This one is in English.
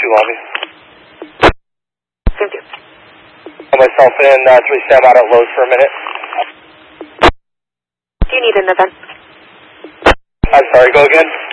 lobby. Thank you. Put myself in 3 Sam out at Lowe's for a minute. Do you need an event? I'm sorry, go again?